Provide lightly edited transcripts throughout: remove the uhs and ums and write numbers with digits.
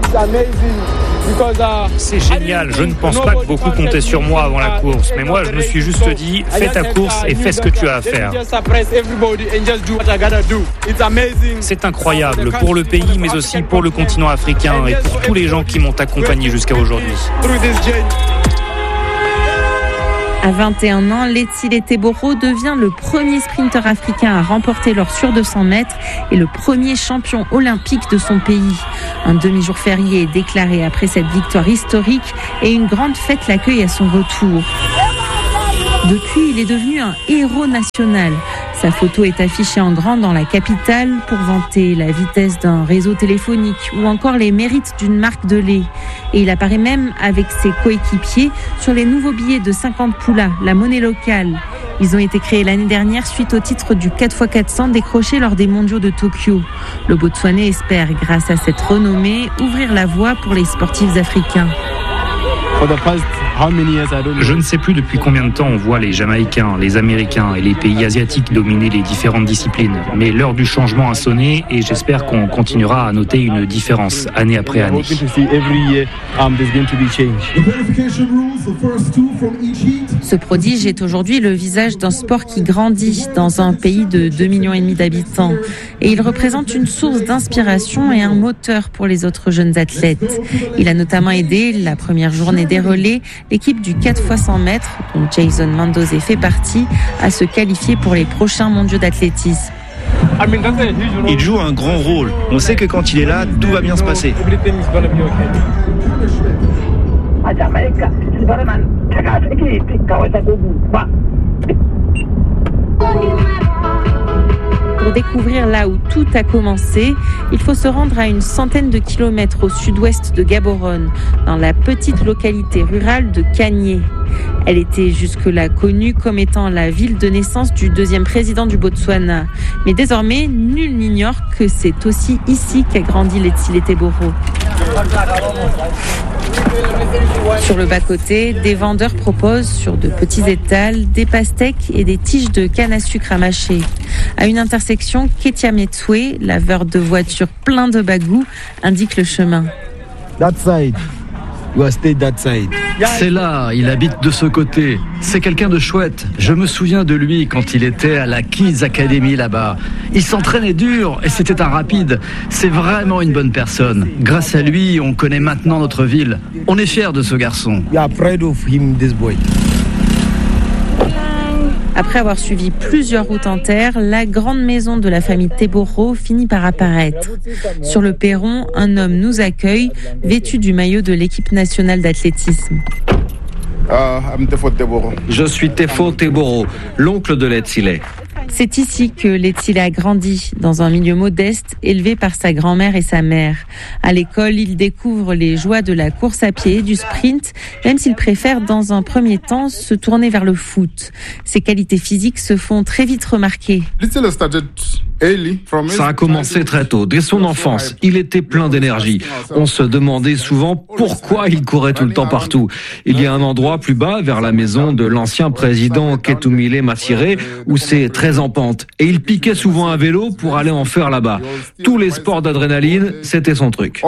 C'est génial, je ne pense pas que beaucoup comptaient sur moi avant la course, mais moi je me suis juste dit, fais ta course et fais ce que tu as à faire. C'est incroyable pour le pays, mais aussi pour le continent africain et pour tous les gens qui m'ont accompagné jusqu'à aujourd'hui. À 21 ans, Letsile Teboro devient le premier sprinter africain à remporter l'or sur 200 mètres et le premier champion olympique de son pays. Un demi-jour férié est déclaré après cette victoire historique et une grande fête l'accueille à son retour. Depuis, il est devenu un héros national. Sa photo est affichée en grand dans la capitale pour vanter la vitesse d'un réseau téléphonique ou encore les mérites d'une marque de lait. Et il apparaît même avec ses coéquipiers sur les nouveaux billets de 50 Pula, la monnaie locale. Ils ont été créés l'année dernière suite au titre du 4x400 décroché lors des mondiaux de Tokyo. Le Botswanais espère, grâce à cette renommée, ouvrir la voie pour les sportifs africains. Je ne sais plus depuis combien de temps on voit les Jamaïcains, les Américains et les pays asiatiques dominer les différentes disciplines. Mais l'heure du changement a sonné et j'espère qu'on continuera à noter une différence année après année. Ce prodige est aujourd'hui le visage d'un sport qui grandit dans un pays de 2,5 millions d'habitants. Et il représente une source d'inspiration et un moteur pour les autres jeunes athlètes. Il a notamment aidé la première journée des relais, l'équipe du 4x100 mètres, dont Jason Mendoza fait partie, à se qualifier pour les prochains mondiaux d'athlétisme. Il joue un grand rôle. On sait que quand il est là, tout va bien se passer. Pour découvrir là où tout a commencé, il faut se rendre à une centaine de kilomètres au sud-ouest de Gaborone, dans la petite localité rurale de Kanyé. Elle était jusque-là connue comme étant la ville de naissance du deuxième président du Botswana. Mais désormais, nul n'ignore que c'est aussi ici qu'a grandi Letsile Teboro. Sur le bas-côté, des vendeurs proposent sur de petits étals des pastèques et des tiges de canne à sucre à mâcher. À une intersection, Ketia Metswe, laveur de voitures plein de bagou, indique le chemin. That side. You stay that side. C'est là, il habite de ce côté. C'est quelqu'un de chouette. Je me souviens de lui quand il était à la Kids Academy là-bas. Il s'entraînait dur et c'était un rapide. C'est vraiment une bonne personne. Grâce à lui, on connaît maintenant notre ville. On est fiers de ce garçon. We are proud of him, this boy. Après avoir suivi plusieurs routes en terre, la grande maison de la famille Teboro finit par apparaître. Sur le perron, un homme nous accueille, vêtu du maillot de l'équipe nationale d'athlétisme. Je suis Tefo Teboro, l'oncle de Letsile. C'est ici que Letsile a grandi, dans un milieu modeste, élevé par sa grand-mère et sa mère. À l'école, il découvre les joies de la course à pied et du sprint, même s'il préfère dans un premier temps se tourner vers le foot. Ses qualités physiques se font très vite remarquer. Ça a commencé très tôt, dès son enfance. Il était plein d'énergie. On se demandait souvent pourquoi il courait tout le temps partout. Il y a un endroit plus bas, vers la maison de l'ancien président Ketumile Masire, où c'est très en pente. Et il piquait souvent un vélo pour aller en faire là-bas. Tous les sports d'adrénaline, c'était son truc.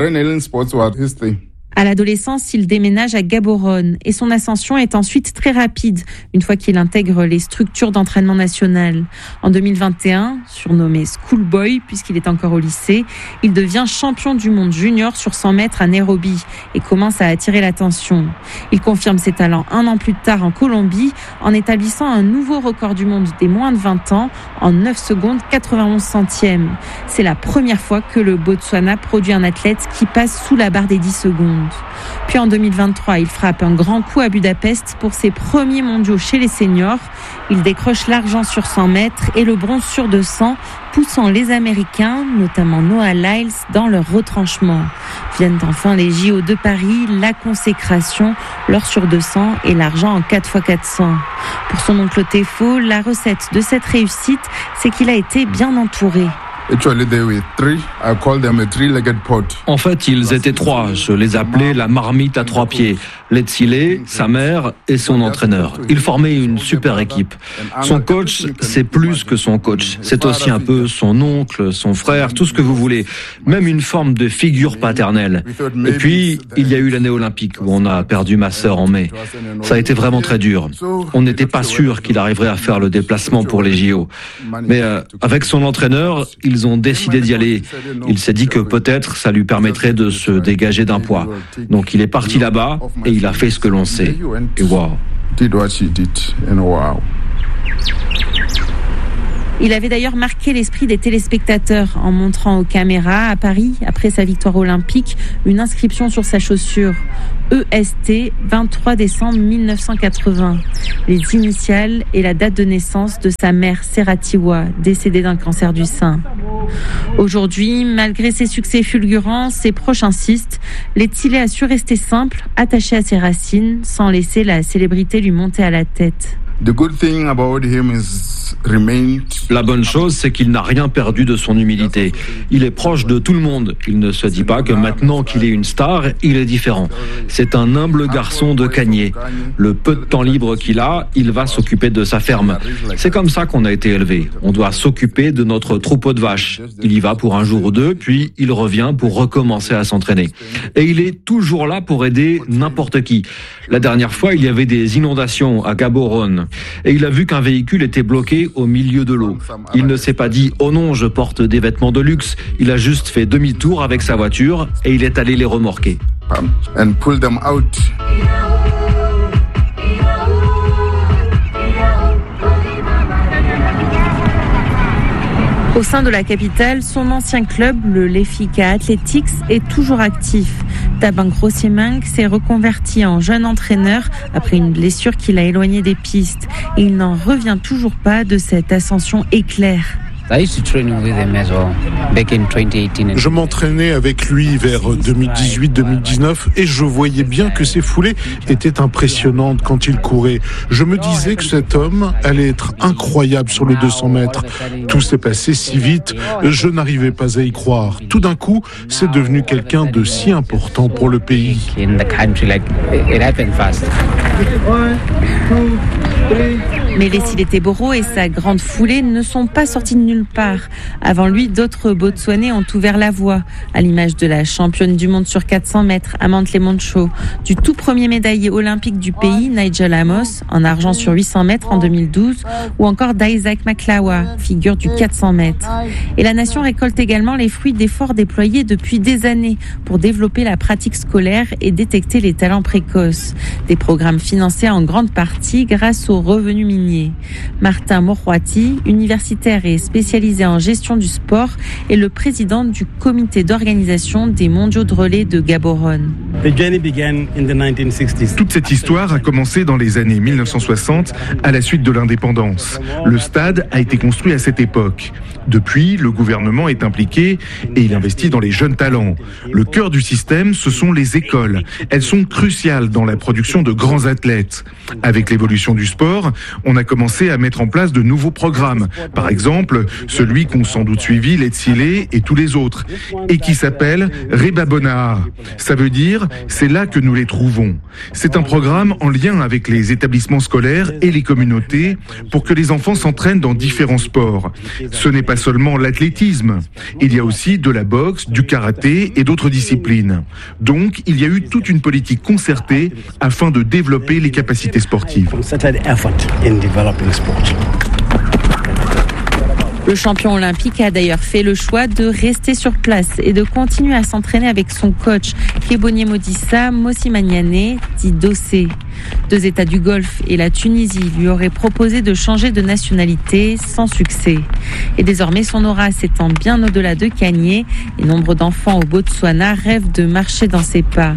À l'adolescence, il déménage à Gaborone et son ascension est ensuite très rapide une fois qu'il intègre les structures d'entraînement nationales. En 2021, surnommé Schoolboy puisqu'il est encore au lycée, il devient champion du monde junior sur 100 mètres à Nairobi et commence à attirer l'attention. Il confirme ses talents un an plus tard en Colombie en établissant un nouveau record du monde des moins de 20 ans en 9 secondes 91 centièmes. C'est la première fois que le Botswana produit un athlète qui passe sous la barre des 10 secondes. Puis en 2023, il frappe un grand coup à Budapest pour ses premiers mondiaux chez les seniors. Il décroche l'argent sur 100 mètres et le bronze sur 200, poussant les Américains, notamment Noah Lyles, dans leur retranchement. Viennent enfin les JO de Paris, la consécration, l'or sur 200 et l'argent en 4x400. Pour son oncle Tefo, la recette de cette réussite, c'est qu'il a été bien entouré. En fait, ils étaient 3. Je les appelais la marmite à 3 pieds. Letsile, sa mère et son entraîneur. Ils formaient une super équipe. Son coach, c'est plus que son coach. C'est aussi un peu son oncle, son frère, tout ce que vous voulez. Même une forme de figure paternelle. Et puis, il y a eu l'année olympique où on a perdu ma sœur en mai. Ça a été vraiment très dur. On n'était pas sûr qu'il arriverait à faire le déplacement pour les JO. Mais avec son entraîneur, ils ont décidé d'y aller. Il s'est dit que peut-être ça lui permettrait de se dégager d'un poids. Donc il est parti là-bas et il a fait ce que l'on sait. Et waouh. Il avait d'ailleurs marqué l'esprit des téléspectateurs en montrant aux caméras à Paris, après sa victoire olympique, une inscription sur sa chaussure. EST, 23 décembre 1980. Les initiales et la date de naissance de sa mère Seratiwa, décédée d'un cancer du sein. Aujourd'hui, malgré ses succès fulgurants, ses proches insistent. Letsile a su rester simple, attaché à ses racines, sans laisser la célébrité lui monter à la tête. La bonne chose, c'est qu'il n'a rien perdu de son humilité. Il est proche de tout le monde. Il ne se dit pas que maintenant qu'il est une star, il est différent. C'est un humble garçon de Kanye. Le peu de temps libre qu'il a, il va s'occuper de sa ferme. C'est comme ça qu'on a été élevé. On doit s'occuper de notre troupeau de vaches. Il y va pour un jour ou deux, puis il revient pour recommencer à s'entraîner. Et il est toujours là pour aider n'importe qui. La dernière fois, il y avait des inondations à Gaborone. Et il a vu qu'un véhicule était bloqué au milieu de l'eau. Il ne s'est pas dit « Oh non, je porte des vêtements de luxe ». Il a juste fait demi-tour avec sa voiture et il est allé les remorquer. Au sein de la capitale, son ancien club, le Lefika Athletics, est toujours actif. Tabang Rosemang s'est reconverti en jeune entraîneur après une blessure qui l'a éloigné des pistes. Et il n'en revient toujours pas de cette ascension éclair. Je m'entraînais avec lui vers 2018-2019 et je voyais bien que ses foulées étaient impressionnantes quand il courait. Je me disais que cet homme allait être incroyable sur le 200 mètres. Tout s'est passé si vite, je n'arrivais pas à y croire. Tout d'un coup, c'est devenu quelqu'un de si important pour le pays. Mais Letsile Teboro et sa grande foulée ne sont pas sortis de nulle part. Avant lui, d'autres Botswanais ont ouvert la voie, à l'image de la championne du monde sur 400 mètres, Amanthe Lemoncho, du tout premier médaillé olympique du pays, Nigel Amos, en argent sur 800 mètres en 2012, ou encore d'Isaac Maklawa, figure du 400 mètres. Et la nation récolte également les fruits d'efforts déployés depuis des années pour développer la pratique scolaire et détecter les talents précoces. Des programmes financés en grande partie grâce aux revenus miniers. Martin Morwati, universitaire et spécialisé en gestion du sport, est le président du comité d'organisation des mondiaux de relais de Gaborone. Toute cette histoire a commencé dans les années 1960 à la suite de l'indépendance. Le stade a été construit à cette époque. Depuis, le gouvernement est impliqué et il investit dans les jeunes talents. Le cœur du système, ce sont les écoles. Elles sont cruciales dans la production de grands athlètes. Avec l'évolution du sport, on a commencé à mettre en place de nouveaux programmes. Par exemple, celui qu'ont sans doute suivi Letsile et tous les autres, et qui s'appelle Reba Bonaa. Ça veut dire, c'est là que nous les trouvons. C'est un programme en lien avec les établissements scolaires et les communautés pour que les enfants s'entraînent dans différents sports. Ce n'est pas seulement l'athlétisme. Il y a aussi de la boxe, du karaté et d'autres disciplines. Donc, il y a eu toute une politique concertée afin de développer les capacités sportives. Le champion olympique a d'ailleurs fait le choix de rester sur place et de continuer à s'entraîner avec son coach, Kebonye Modissa Mosimaniane, dit Dossé. 2 États du Golfe et la Tunisie lui auraient proposé de changer de nationalité sans succès. Et désormais, son aura s'étend bien au-delà de Kanye et nombre d'enfants au Botswana rêvent de marcher dans ses pas.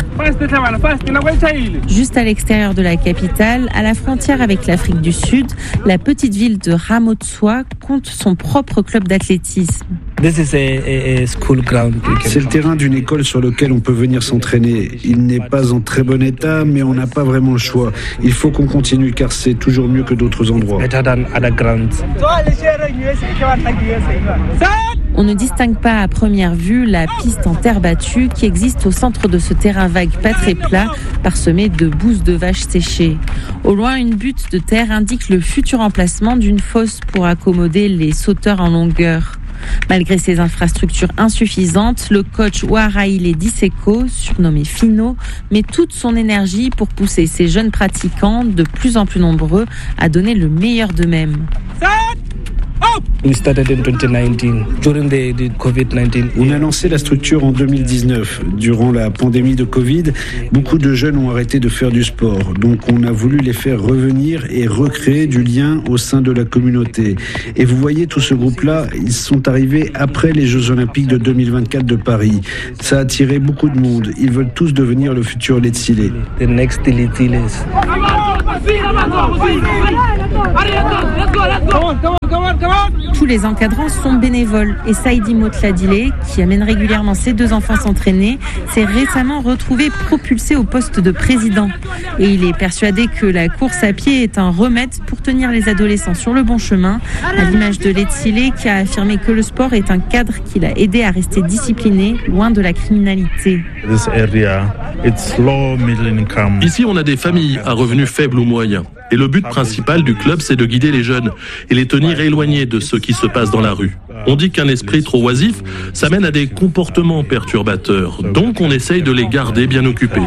Juste à l'extérieur de la capitale, à la frontière avec l'Afrique du Sud, la petite ville de Ramotswa compte son propre club d'athlétisme. C'est le terrain d'une école sur lequel on peut venir s'entraîner. Il n'est pas en très bon état, mais on n'a pas vraiment le choix. Il faut qu'on continue car c'est toujours mieux que d'autres endroits. On ne distingue pas à première vue la piste en terre battue qui existe au centre de ce terrain vague pas très plat, parsemé de bousses de vaches séchées. Au loin, une butte de terre indique le futur emplacement d'une fosse pour accommoder les sauteurs en longueur. Malgré ces infrastructures insuffisantes, le coach Waraile Diseko, surnommé Fino, met toute son énergie pour pousser ses jeunes pratiquants, de plus en plus nombreux, à donner le meilleur d'eux-mêmes. On a lancé la structure en 2019. Durant la pandémie de Covid, beaucoup de jeunes ont arrêté de faire du sport. Donc on a voulu les faire revenir et recréer du lien au sein de la communauté. Et vous voyez tout ce groupe-là, ils sont arrivés après les Jeux Olympiques de 2024 de Paris. Ça a attiré beaucoup de monde. Ils veulent tous devenir le futur Letsile. Tous les encadrants sont bénévoles et Saïdi Motladile, qui amène régulièrement ses 2 enfants s'entraîner, s'est récemment retrouvé propulsé au poste de président. Et il est persuadé que la course à pied est un remède pour tenir les adolescents sur le bon chemin, à l'image de Letsile qui a affirmé que le sport est un cadre qui l'a aidé à rester discipliné, loin de la criminalité. Ici, on a des familles à revenus faibles ou moyens. Et le but principal du club, c'est de guider les jeunes et les tenir éloignés de ce qui se passe dans la rue. On dit qu'un esprit trop oisif, ça mène à des comportements perturbateurs. Donc on essaye de les garder bien occupés.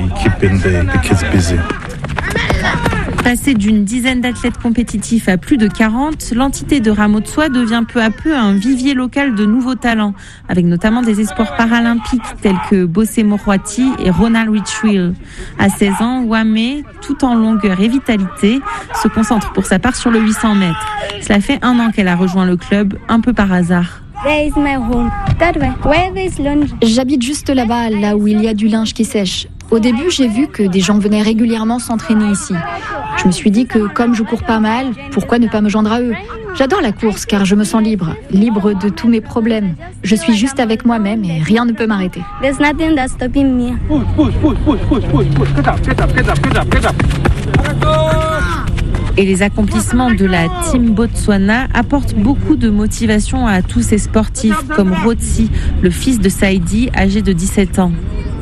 Passé d'une dizaine d'athlètes compétitifs à plus de 40, l'entité de Ramotsoa devient peu à peu un vivier local de nouveaux talents, avec notamment des espoirs paralympiques tels que Bossé Morwati et Ronald Richwill. À 16 ans, Wame, tout en longueur et vitalité, se concentre pour sa part sur le 800 mètres. Cela fait 1 an qu'elle a rejoint le club, un peu par hasard. J'habite juste là-bas, là où il y a du linge qui sèche. Au début, j'ai vu que des gens venaient régulièrement s'entraîner ici. Je me suis dit que comme je cours pas mal, pourquoi ne pas me joindre à eux ? J'adore la course car je me sens libre de tous mes problèmes. Je suis juste avec moi-même et rien ne peut m'arrêter. Et les accomplissements de la Team Botswana apportent beaucoup de motivation à tous ces sportifs, comme Rotsi, le fils de Saïdi, âgé de 17 ans.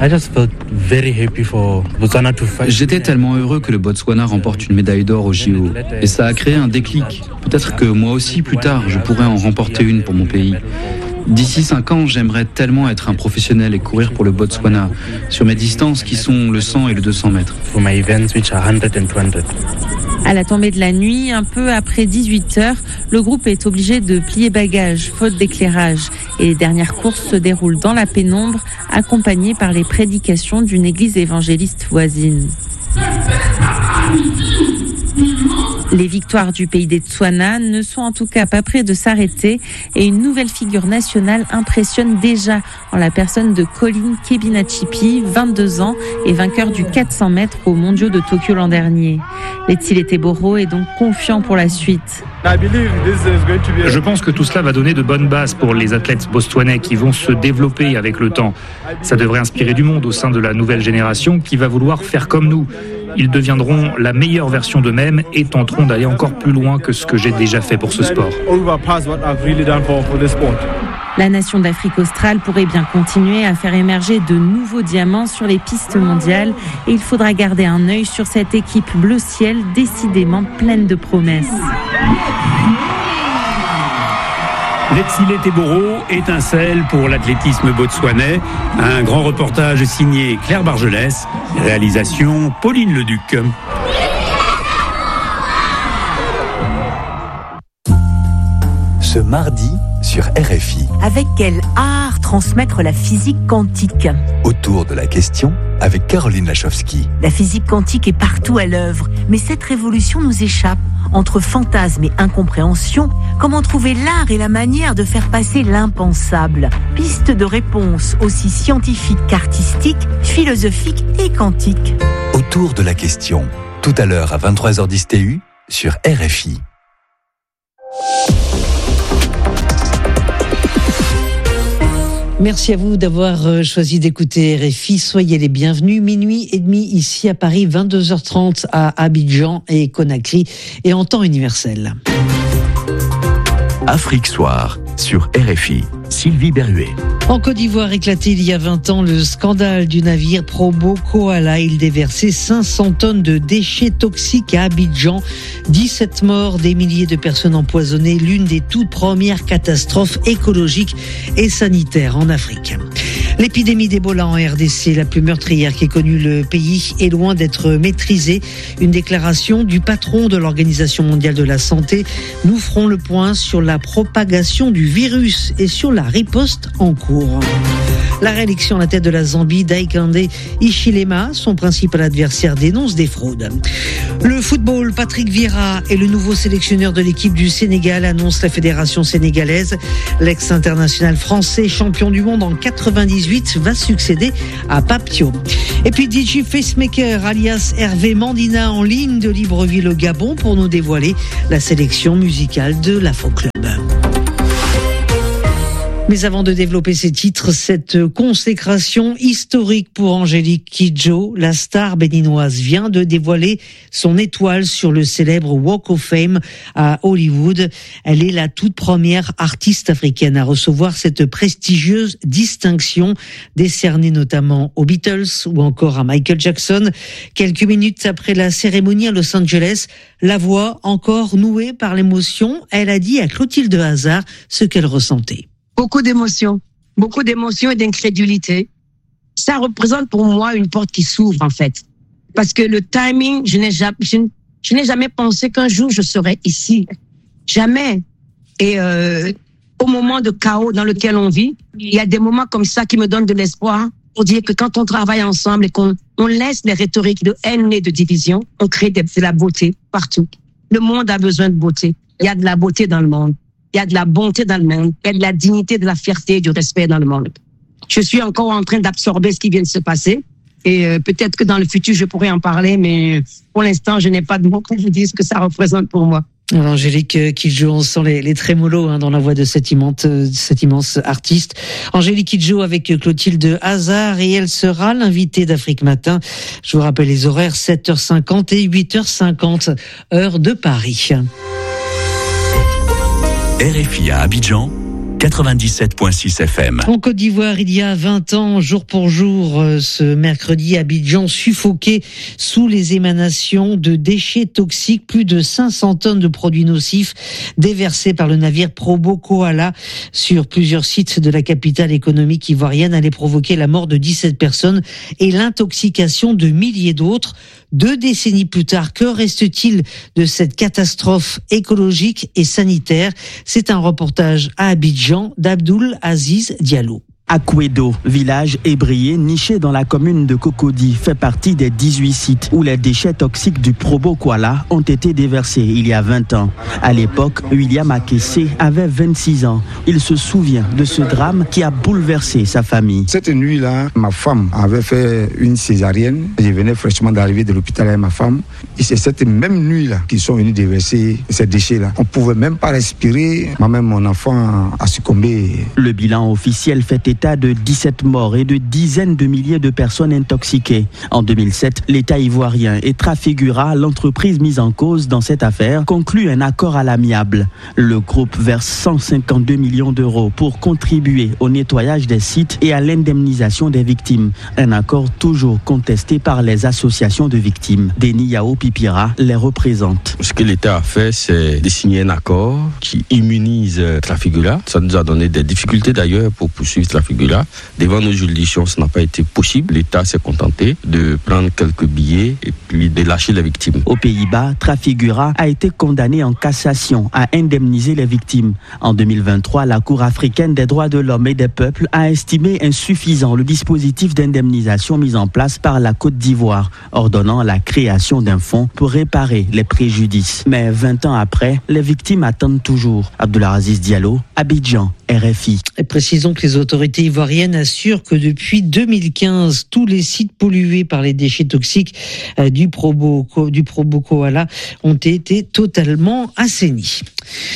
J'étais tellement heureux que le Botswana remporte une médaille d'or au JO. Et ça a créé un déclic. Peut-être que moi aussi, plus tard, je pourrais en remporter une pour mon pays. D'ici 5 ans, j'aimerais tellement être un professionnel et courir pour le Botswana, sur mes distances qui sont le 100 et le 200 mètres. À la tombée de la nuit, un peu après 18h, le groupe est obligé de plier bagages, faute d'éclairage. Et les dernières courses se déroulent dans la pénombre, accompagnées par les prédications d'une église évangéliste voisine. Les victoires du pays des Tswana ne sont en tout cas pas près de s'arrêter et une nouvelle figure nationale impressionne déjà en la personne de Colin Kebinachipi, 22 ans et vainqueur du 400 mètres aux mondiaux de Tokyo l'an dernier. Letsile Teboro est donc confiant pour la suite. Je pense que tout cela va donner de bonnes bases pour les athlètes botswanais qui vont se développer avec le temps. Ça devrait inspirer du monde au sein de la nouvelle génération qui va vouloir faire comme nous. Ils deviendront la meilleure version d'eux-mêmes et tenteront d'aller encore plus loin que ce que j'ai déjà fait pour ce sport. La nation d'Afrique australe pourrait bien continuer à faire émerger de nouveaux diamants sur les pistes mondiales et il faudra garder un œil sur cette équipe bleu ciel décidément pleine de promesses. Letsile Teboro, étincelle pour l'athlétisme botswanais. Un grand reportage signé Claire Bargelès, réalisation Pauline Leduc. Ce mardi sur RFI. Avec quel art transmettre la physique quantique ? Autour de la question avec Caroline Lachowski. La physique quantique est partout à l'œuvre, mais cette révolution nous échappe. Entre fantasmes et incompréhension, comment trouver l'art et la manière de faire passer l'impensable ? Piste de réponse aussi scientifique qu'artistique, philosophique et quantique. Autour de la question, tout à l'heure à 23h10 TU sur RFI. Merci à vous d'avoir choisi d'écouter RFI. Soyez les bienvenus. 00h30 ici à Paris, 22h30 à Abidjan et Conakry et en temps universel. Afrique Soir sur RFI. Sylvie Berruet. En Côte d'Ivoire éclaté il y a 20 ans le scandale du navire Probo Koala. Il déversait 500 tonnes de déchets toxiques à Abidjan. 17 morts, des milliers de personnes empoisonnées. L'une des toutes premières catastrophes écologiques et sanitaires en Afrique. L'épidémie d'Ebola en RDC, la plus meurtrière qu'ait connue le pays, est loin d'être maîtrisée. Une déclaration du patron de l'Organisation mondiale de la santé. Nous ferons le point sur la propagation du virus et sur la riposte en cours. La réélection à la tête de la Zambie d'Hakainde Hichilema, son principal adversaire, dénonce des fraudes. Le football, Patrick Vieira est le nouveau sélectionneur de l'équipe du Sénégal, annonce la fédération sénégalaise. L'ex-international français, champion du monde en 98, va succéder à Papio. Et puis DJ Facemaker, alias Hervé Mandina, en ligne de Libreville au Gabon pour nous dévoiler la sélection musicale de l'Afro-Club. Mais avant de développer ces titres, cette consécration historique pour Angélique Kidjo, la star béninoise vient de dévoiler son étoile sur le célèbre Walk of Fame à Hollywood. Elle est la toute première artiste africaine à recevoir cette prestigieuse distinction, décernée notamment aux Beatles ou encore à Michael Jackson. Quelques minutes après la cérémonie à Los Angeles, la voix encore nouée par l'émotion, elle a dit à Clotilde Hazard ce qu'elle ressentait. Beaucoup d'émotions et d'incrédulité. Ça représente pour moi une porte qui s'ouvre en fait. Parce que le timing, je n'ai jamais pensé qu'un jour je serais ici. Jamais. Et au moment de chaos dans lequel on vit, il y a des moments comme ça qui me donnent de l'espoir pour dire que quand on travaille ensemble et qu'on laisse les rhétoriques de haine et de division, on crée de la beauté partout. Le monde a besoin de beauté. Il y a de la beauté dans le monde. Il y a de la bonté dans le monde, il y a de la dignité, de la fierté et du respect dans le monde. Je suis encore en train d'absorber ce qui vient de se passer et peut-être que dans le futur je pourrai en parler, mais pour l'instant je n'ai pas de mots pour vous dire ce que ça représente pour moi. Alors Angélique Kidjo, on sent les trémolos dans la voix de cet immense artiste. Angélique Kidjo avec Clotilde Hazard et elle sera l'invitée d'Afrique Matin. Je vous rappelle les horaires 7h50 et 8h50 heure de Paris. RFI à Abidjan, 97.6 FM. En Côte d'Ivoire, il y a 20 ans, jour pour jour, ce mercredi, Abidjan suffoqué sous les émanations de déchets toxiques. Plus de 500 tonnes de produits nocifs déversés par le navire Probo Koala sur plusieurs sites de la capitale économique ivoirienne allaient provoquer la mort de 17 personnes et l'intoxication de milliers d'autres. 2 décennies plus tard, que reste-t-il de cette catastrophe écologique et sanitaire? C'est un reportage à Abidjan d'Abdoul Aziz Diallo. Akwedo, village ébrié niché dans la commune de Cocody, fait partie des 18 sites où les déchets toxiques du Probo Koala ont été déversés il y a 20 ans. À l'époque, William Akessé avait 26 ans. Il se souvient de ce drame qui a bouleversé sa famille. Cette nuit-là, ma femme avait fait une césarienne. Je venais fraîchement d'arriver de l'hôpital avec ma femme. Et c'est cette même nuit-là qu'ils sont venus déverser ces déchets-là. On ne pouvait même pas respirer. Moi-même, mon enfant a succombé. Le bilan officiel fait état de 17 morts et de dizaines de milliers de personnes intoxiquées. En 2007, l'État ivoirien et Trafigura, l'entreprise mise en cause dans cette affaire, conclut un accord à l'amiable. Le groupe verse 152 millions d'euros pour contribuer au nettoyage des sites et à l'indemnisation des victimes. Un accord toujours contesté par les associations de victimes. Denis Yao Pipira les représente. Ce que l'État a fait, c'est de signer un accord qui immunise Trafigura. Ça nous a donné des difficultés d'ailleurs pour poursuivre Trafigura. Devant nos juridictions, ce n'a pas été possible. L'État s'est contenté de prendre quelques billets et puis de lâcher les victimes. Aux Pays-Bas, Trafigura a été condamné en cassation à indemniser les victimes. En 2023, la Cour africaine des droits de l'homme et des peuples a estimé insuffisant le dispositif d'indemnisation mis en place par la Côte d'Ivoire, ordonnant la création d'un fonds pour réparer les préjudices. Mais 20 ans après, les victimes attendent toujours. Abdoul Aziz Diallo, Abidjan, RFI. Et précisons que les autorités ivoiriennes assurent que depuis 2015, tous les sites pollués par les déchets toxiques du Probo Koala ont été totalement assainis.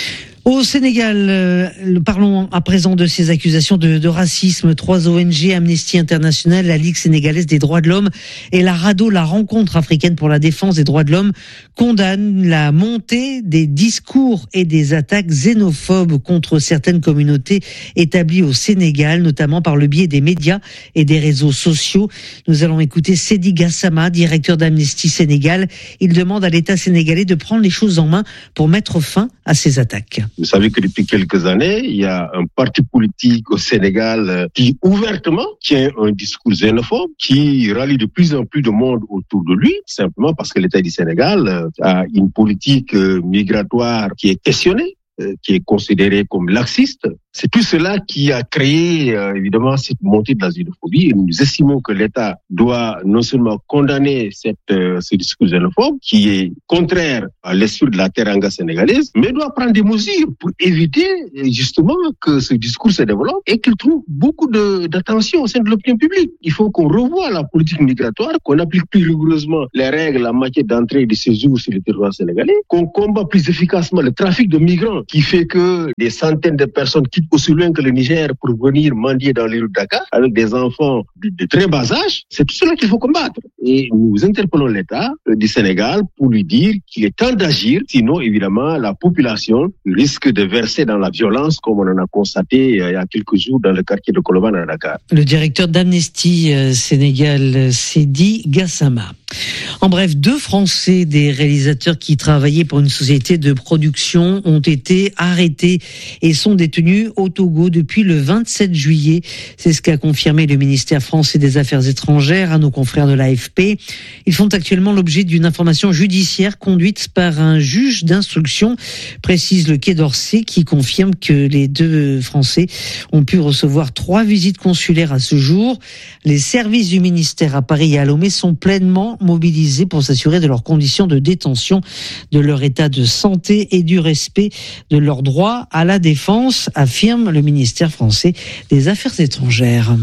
Au Sénégal, parlons à présent de ces accusations de racisme. 3 ONG, Amnesty International, la Ligue sénégalaise des droits de l'homme et la RADDHO, la Rencontre africaine pour la défense des droits de l'homme, condamnent la montée des discours et des attaques xénophobes contre certaines communautés établies au Sénégal, notamment par le biais des médias et des réseaux sociaux. Nous allons écouter Seydi Gassama, directeur d'Amnesty Sénégal. Il demande à l'État sénégalais de prendre les choses en main pour mettre fin à ces attaques. Vous savez que depuis quelques années, il y a un parti politique au Sénégal qui ouvertement tient un discours xénophobe, qui rallie de plus en plus de monde autour de lui, simplement parce que l'État du Sénégal a une politique migratoire qui est questionnée, qui est considérée comme laxiste. C'est tout cela qui a créé évidemment cette montée de la xénophobie. Et nous estimons que l'État doit non seulement condamner ce discours xénophobe qui est contraire à l'esprit de la teranga sénégalaise, mais doit prendre des mesures pour éviter justement que ce discours se développe et qu'il trouve beaucoup d'attention au sein de l'opinion publique. Il faut qu'on revoie la politique migratoire, qu'on applique plus rigoureusement les règles en matière d'entrée et de séjour sur le territoire sénégalais, qu'on combat plus efficacement le trafic de migrants qui fait que des centaines de personnes quittent aussi loin que le Niger pour venir mendier dans les rues de Dakar avec des enfants de très bas âge. C'est tout cela qu'il faut combattre. Et nous interpellons l'État du Sénégal pour lui dire qu'il est temps d'agir, sinon évidemment la population risque de verser dans la violence comme on en a constaté il y a quelques jours dans le quartier de Colobane à Dakar. Le directeur d'Amnesty Sénégal, Seydi Gassama. En bref, 2 Français, des réalisateurs qui travaillaient pour une société de production, ont été arrêtés et sont détenus au Togo depuis le 27 juillet. C'est ce qu'a confirmé le ministère français des Affaires étrangères à nos confrères de l'AFP. Ils font actuellement l'objet d'une information judiciaire conduite par un juge d'instruction, précise le Quai d'Orsay, qui confirme que les 2 Français ont pu recevoir 3 visites consulaires à ce jour. Les services du ministère à Paris et à Lomé sont pleinement mobilisés pour s'assurer de leurs conditions de détention, de leur état de santé et du respect de leurs droits à la défense, affirme le ministère français des Affaires étrangères.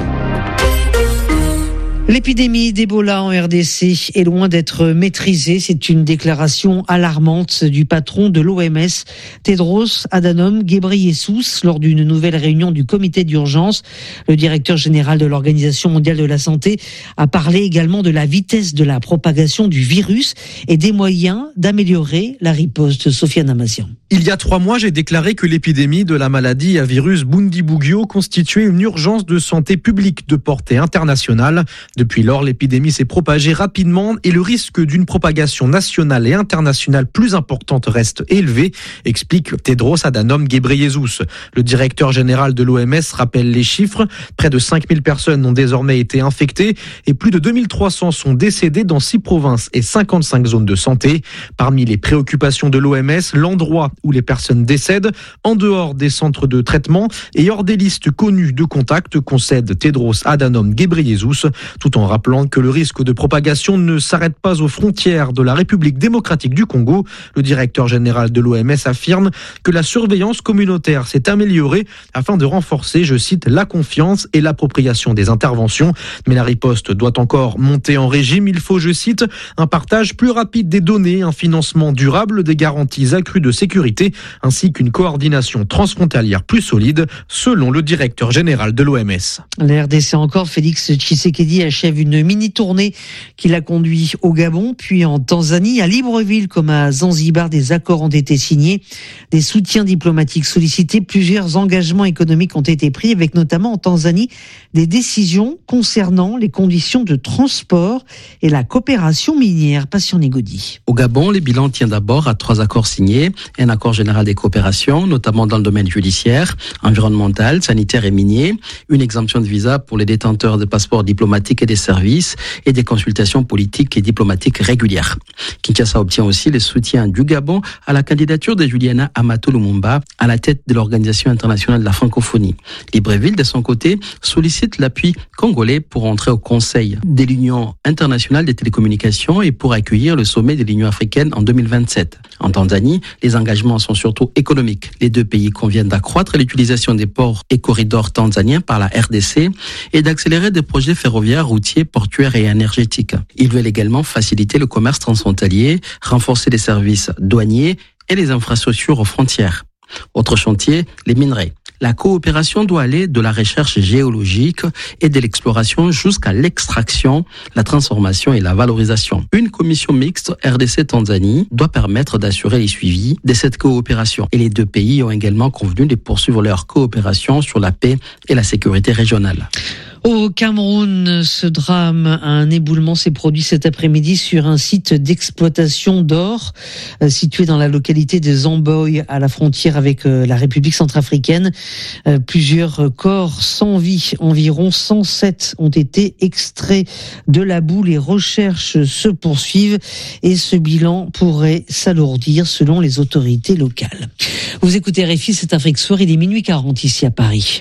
L'épidémie d'Ebola en RDC est loin d'être maîtrisée. C'est une déclaration alarmante du patron de l'OMS, Tedros Adhanom Ghebreyesus, lors d'une nouvelle réunion du comité d'urgence. Le directeur général de l'Organisation mondiale de la santé a parlé également de la vitesse de la propagation du virus et des moyens d'améliorer la riposte. Sofiane Amazian. Il y a 3 mois, j'ai déclaré que l'épidémie de la maladie à virus Bundibugyo constituait une urgence de santé publique de portée internationale. Depuis lors, l'épidémie s'est propagée rapidement et le risque d'une propagation nationale et internationale plus importante reste élevé, explique Tedros Adhanom Ghebreyesus. Le directeur général de l'OMS rappelle les chiffres. Près de 5000 personnes ont désormais été infectées et plus de 2300 sont décédées dans 6 provinces et 55 zones de santé. Parmi les préoccupations de l'OMS, l'endroit où les personnes décèdent, en dehors des centres de traitement et hors des listes connues de contacts, concède Tedros Adhanom Ghebreyesus, tout en rappelant que le risque de propagation ne s'arrête pas aux frontières de la République démocratique du Congo. Le directeur général de l'OMS affirme que la surveillance communautaire s'est améliorée afin de renforcer, je cite, la confiance et l'appropriation des interventions. Mais la riposte doit encore monter en régime. Il faut, je cite, un partage plus rapide des données, un financement durable, des garanties accrues de sécurité, ainsi qu'une coordination transfrontalière plus solide, selon le directeur général de l'OMS. La RDC encore, Félix Tshisekedi achève une mini-tournée qu'il a conduit au Gabon, puis en Tanzanie, à Libreville comme à Zanzibar. Des accords ont été signés, des soutiens diplomatiques sollicités, plusieurs engagements économiques ont été pris, avec notamment en Tanzanie des décisions concernant les conditions de transport et la coopération minière. Passion Négodi. Au Gabon, les bilans tiennent d'abord à 3 accords signés, un accord général des coopérations, notamment dans le domaine judiciaire, environnemental, sanitaire et minier, une exemption de visa pour les détenteurs de passeports diplomatiques et des services et des consultations politiques et diplomatiques régulières. Kinshasa obtient aussi le soutien du Gabon à la candidature de Juliana Amato Lumumba à la tête de l'Organisation internationale de la francophonie. Libreville, de son côté, sollicite l'appui congolais pour entrer au Conseil de l'Union internationale des télécommunications et pour accueillir le sommet de l'Union africaine en 2027. En Tanzanie, les engagements sont surtout économiques. Les 2 pays conviennent d'accroître l'utilisation des ports et corridors tanzaniens par la RDC et d'accélérer des projets ferroviaires, routiers, portuaires et énergétiques. Ils veulent également faciliter le commerce transfrontalier, renforcer les services douaniers et les infrastructures aux frontières. Autre chantier, les minerais. La coopération doit aller de la recherche géologique et de l'exploration jusqu'à l'extraction, la transformation et la valorisation. Une commission mixte RDC-Tanzanie doit permettre d'assurer les suivis de cette coopération. Et les deux pays ont également convenu de poursuivre leur coopération sur la paix et la sécurité régionale. Au Cameroun, ce drame, un éboulement s'est produit cet après-midi sur un site d'exploitation d'or situé dans la localité de Zamboy, à la frontière avec la République centrafricaine. Plusieurs corps sans vie, environ 107, ont été extraits de la boue. Les recherches se poursuivent et ce bilan pourrait s'alourdir selon les autorités locales. Vous écoutez RFI, c'est Afrique Soir, il est minuit 40 ici à Paris.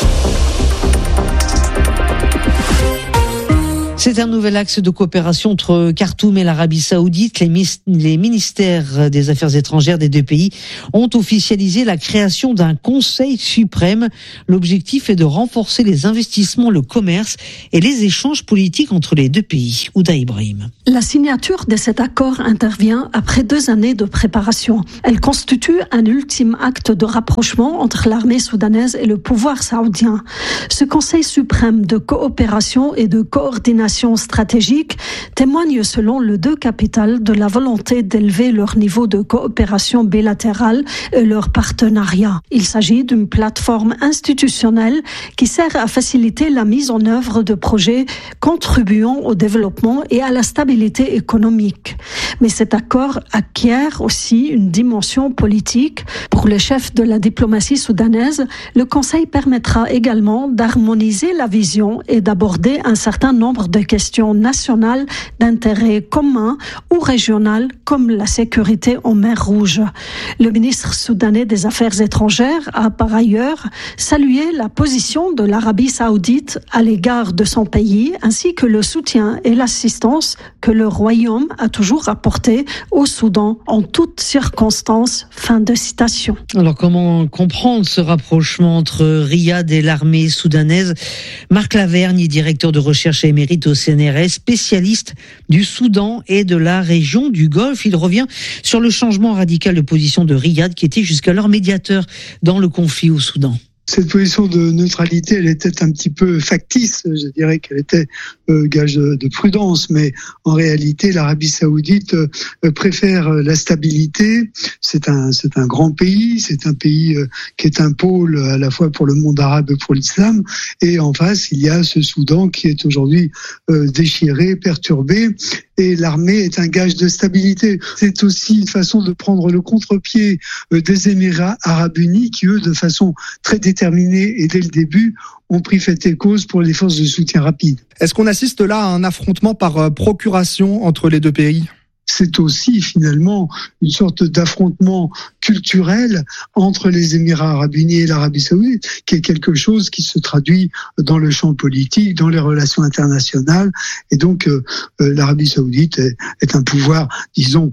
C'est un nouvel axe de coopération entre Khartoum et l'Arabie Saoudite. Les ministères des Affaires étrangères des deux pays ont officialisé la création d'un Conseil suprême. L'objectif est de renforcer les investissements, le commerce et les échanges politiques entre les deux pays. Ouda Ibrahim. La signature de cet accord intervient après 2 années de préparation. Elle constitue un ultime acte de rapprochement entre l'armée soudanaise et le pouvoir saoudien. Ce Conseil suprême de coopération et de coordination stratégique témoigne selon le deux capitales de la volonté d'élever leur niveau de coopération bilatérale et leur partenariat. Il s'agit d'une plateforme institutionnelle qui sert à faciliter la mise en œuvre de projets contribuant au développement et à la stabilité économique. Mais cet accord acquiert aussi une dimension politique. Pour le chef de la diplomatie soudanaise, le Conseil permettra également d'harmoniser la vision et d'aborder un certain nombre de questions nationales d'intérêt commun ou régional comme la sécurité en mer Rouge. Le ministre soudanais des Affaires étrangères a par ailleurs salué la position de l'Arabie saoudite à l'égard de son pays ainsi que le soutien et l'assistance que le Royaume a toujours apporté au Soudan en toutes circonstances. Fin de citation. Alors comment comprendre ce rapprochement entre Riyad et l'armée soudanaise? Marc Lavergne, directeur de recherche émérite au CNRS, spécialiste du Soudan et de la région du Golfe. Il revient sur le changement radical de position de Riyad qui était jusqu'alors médiateur dans le conflit au Soudan. Cette position de neutralité, elle était un petit peu factice. Je dirais qu'elle était gage de prudence, mais en réalité, l'Arabie Saoudite préfère la stabilité. C'est un grand pays, c'est un pays qui est un pôle à la fois pour le monde arabe et pour l'islam. Et en face, il y a ce Soudan qui est aujourd'hui déchiré, perturbé. Et l'armée est un gage de stabilité. C'est aussi une façon de prendre le contre-pied des Émirats arabes unis qui, eux, de façon très déterminée et dès le début, ont pris fait et cause pour les forces de soutien rapide. Est-ce qu'on assiste là à un affrontement par procuration entre les deux pays ? C'est aussi finalement une sorte d'affrontement culturel entre les Émirats arabes unis et l'Arabie saoudite, qui est quelque chose qui se traduit dans le champ politique, dans les relations internationales. Et donc, l'Arabie saoudite est un pouvoir, disons,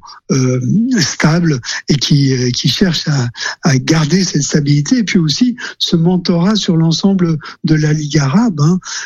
stable et qui cherche à garder cette stabilité. Et puis aussi, ce mentorat sur l'ensemble de la Ligue arabe,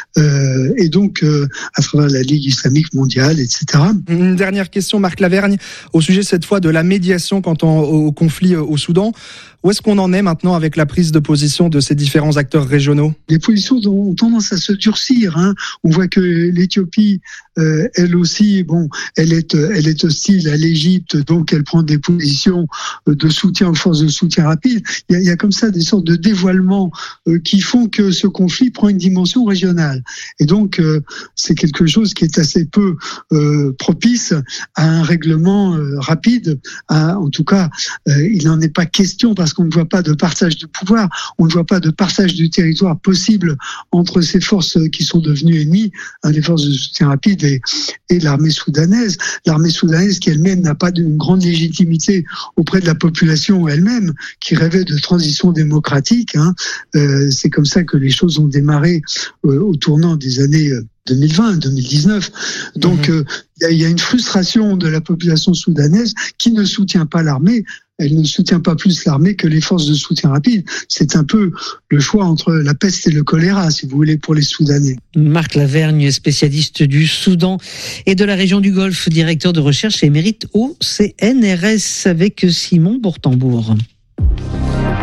et donc à travers la Ligue islamique mondiale, etc. Une dernière question, Marc Lavergne, au sujet cette fois de la médiation quant au conflit au Soudan. Où est-ce qu'on en est maintenant avec la prise de position de ces différents acteurs régionaux ? Les positions ont tendance à se durcir. On voit que l'Éthiopie, elle aussi, elle est hostile à l'Égypte, donc elle prend des positions de soutien aux forces de soutien rapide. Il y a comme ça des sortes de dévoilements qui font que ce conflit prend une dimension régionale. Et donc, c'est quelque chose qui est assez peu propice à un règlement rapide. En tout cas, il n'en est pas question parce qu'on ne voit pas de partage du pouvoir, on ne voit pas de partage du territoire possible entre ces forces qui sont devenues ennemies, les forces de soutien rapide et l'armée soudanaise. L'armée soudanaise qui elle-même n'a pas d'une grande légitimité auprès de la population elle-même, qui rêvait de transition démocratique. C'est comme ça que les choses ont démarré au tournant des années 2020, 2019. Donc, il y a une frustration de la population soudanaise qui ne soutient pas l'armée. Elle ne soutient pas plus l'armée que les forces de soutien rapide. C'est un peu le choix entre la peste et le choléra, si vous voulez, pour les Soudanais. Marc Lavergne, spécialiste du Soudan et de la région du Golfe, directeur de recherche émérite au CNRS, avec Simon Bourtambour.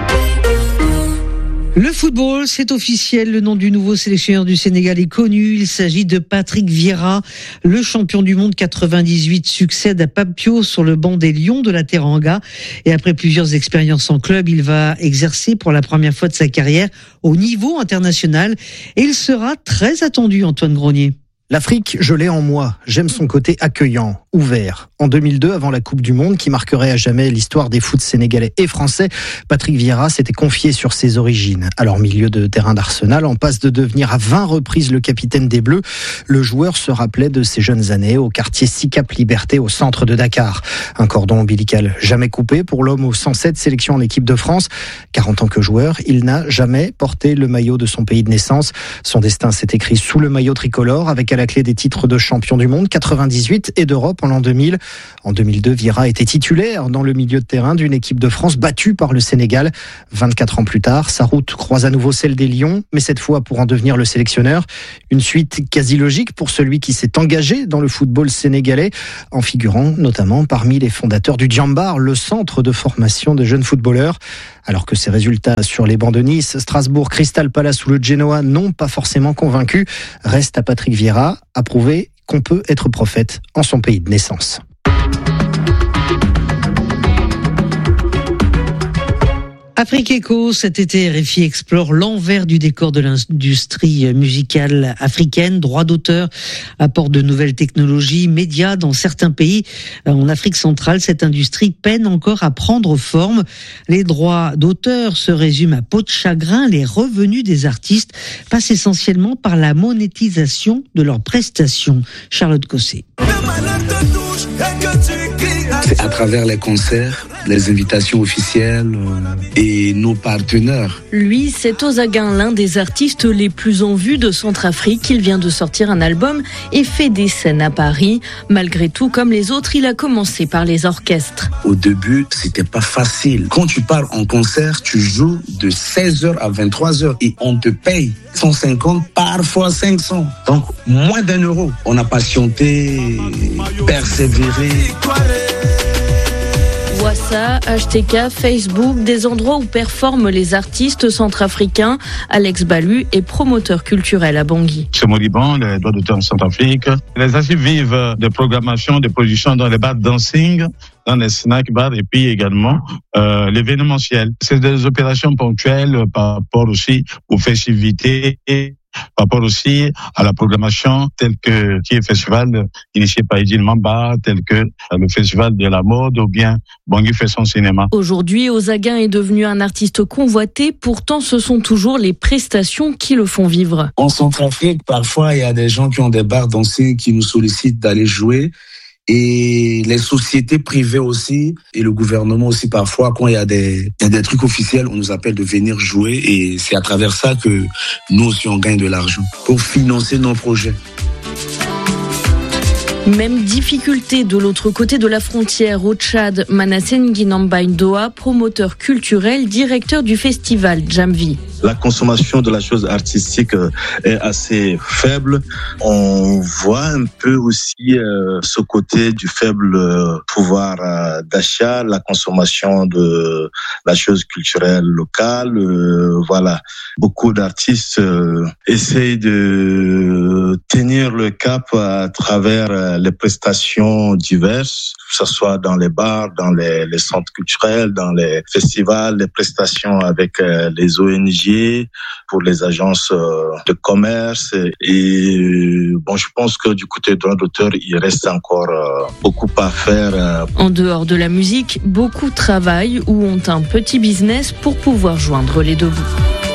Le football, c'est officiel. Le nom du nouveau sélectionneur du Sénégal est connu. Il s'agit de Patrick Vieira. Le champion du monde 98 succède à Pape Thiaw sur le banc des Lions de la Teranga. Et après plusieurs expériences en club, il va exercer pour la première fois de sa carrière au niveau international. Et il sera très attendu, Antoine Grenier. L'Afrique, je l'ai en moi. J'aime son côté accueillant, ouvert. En 2002, avant la Coupe du Monde, qui marquerait à jamais l'histoire des foot sénégalais et français, Patrick Vieira s'était confié sur ses origines. Alors, milieu de terrain d'Arsenal, en passe de devenir à 20 reprises le capitaine des Bleus, le joueur se rappelait de ses jeunes années au quartier Sicap Liberté, au centre de Dakar. Un cordon ombilical jamais coupé pour l'homme aux 107 sélections en équipe de France. Car en tant que joueur, il n'a jamais porté le maillot de son pays de naissance. Son destin s'est écrit sous le maillot tricolore, avec à la clé des titres de champion du monde 98 et d'Europe en l'an 2000. En 2002, Vieira était titulaire dans le milieu de terrain d'une équipe de France battue par le Sénégal. 24 ans plus tard, sa route croise à nouveau celle des Lions, mais cette fois pour en devenir le sélectionneur. Une suite quasi logique pour celui qui s'est engagé dans le football sénégalais, en figurant notamment parmi les fondateurs du Djambar, le centre de formation de jeunes footballeurs. Alors que ses résultats sur les bancs de Nice, Strasbourg, Crystal Palace ou le Genoa n'ont pas forcément convaincu, reste à Patrick Vieira à prouver qu'on peut être prophète en son pays de naissance. Afrique Éco, cet été, RFI explore l'envers du décor de l'industrie musicale africaine. Droits d'auteur, apport de nouvelles technologies, médias dans certains pays. En Afrique centrale, cette industrie peine encore à prendre forme. Les droits d'auteur se résument à peau de chagrin. Les revenus des artistes passent essentiellement par la monétisation de leurs prestations. Charlotte Cosset. C'est à travers les concerts, les invitations officielles et nos partenaires. Lui, c'est Ozaguin, l'un des artistes les plus en vue de Centrafrique. Il vient de sortir un album et fait des scènes à Paris. Malgré tout, comme les autres, il a commencé par les orchestres. Au début, c'était pas facile. Quand tu pars en concert, tu joues de 16h à 23h et on te paye 150, parfois 500. Donc, moins d'€1. On a patienté, persévéré. WhatsApp, HTK, Facebook, des endroits où performent les artistes centrafricains. Alex Balu est promoteur culturel à Bangui. C'est Moriban, les droits d'auteur en Centrafrique. Les artistes vivent de programmation, de production dans les bars de dancing, dans les snack bars et puis également l'événementiel. C'est des opérations ponctuelles par rapport aussi aux festivités et par rapport aussi à la programmation telle que qui est festival initié par Edine Mamba, tel que le festival de la mode ou bien Bangui fait son cinéma. Aujourd'hui, Ozaguin est devenu un artiste convoité, pourtant ce sont toujours les prestations qui le font vivre. En Centrafrique, parfois il y a des gens qui ont des bars dansés qui nous sollicitent d'aller jouer. Et les sociétés privées aussi, et le gouvernement aussi parfois, quand il y a des trucs officiels, on nous appelle de venir jouer et c'est à travers ça que nous aussi on gagne de l'argent pour financer nos projets. Même difficulté de l'autre côté de la frontière, au Tchad. Manassé Nguinamba Ndoa, promoteur culturel, directeur du festival Jamvi. La consommation de la chose artistique est assez faible. On voit un peu aussi ce côté du faible pouvoir d'achat, la consommation de la chose culturelle locale. Voilà, beaucoup d'artistes essayent de tenir le cap à travers les prestations diverses, que ce soit dans les bars, dans les centres culturels, dans les festivals, les prestations avec les ONG, pour les agences de commerce. Et bon, je pense que du côté droit d'auteur, il reste encore beaucoup à faire. En dehors de la musique, beaucoup travaillent ou ont un petit business pour pouvoir joindre les deux bouts.